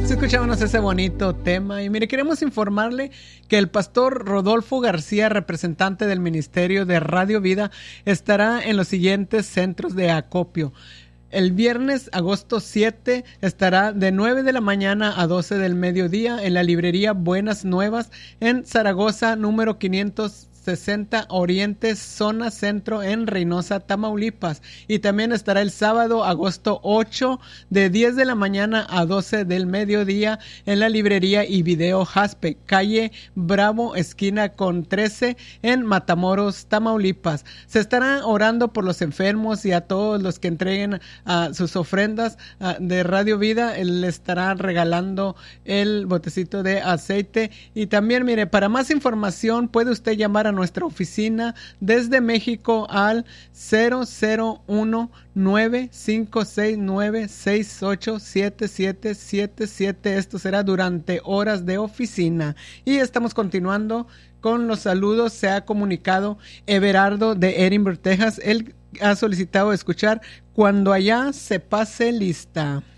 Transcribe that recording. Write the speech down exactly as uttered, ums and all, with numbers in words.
Escuchábamos ese bonito tema y mire, queremos informarle que el pastor Rodolfo García, representante del Ministerio de Radio Vida, estará en los siguientes centros de acopio. El viernes, agosto siete, estará de nueve de la mañana a doce del mediodía en la librería Buenas Nuevas en Zaragoza, número quinientos sesenta Oriente, zona centro, en Reynosa, Tamaulipas. Y también estará el sábado, agosto ocho, de diez de la mañana a doce del mediodía en la librería y video Jaspe, calle Bravo, esquina con trece, en Matamoros, Tamaulipas. Se estará orando por los enfermos y a todos los que entreguen uh, sus ofrendas uh, de Radio Vida. Él le estará regalando el botecito de aceite. Y también, mire, para más información puede usted llamar a nuestra oficina desde México al cero cero uno, nueve cinco seis nueve, seis ocho siete siete siete siete. Esto será durante horas de oficina. Y estamos continuando con los saludos. Se ha comunicado Everardo de Edinburgh, Texas. Él ha solicitado escuchar Cuando allá se pase lista.